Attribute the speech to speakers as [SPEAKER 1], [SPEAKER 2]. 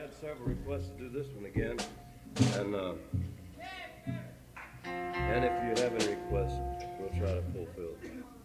[SPEAKER 1] had several requests to do this one again, and if you have any requests, we'll try to fulfill them.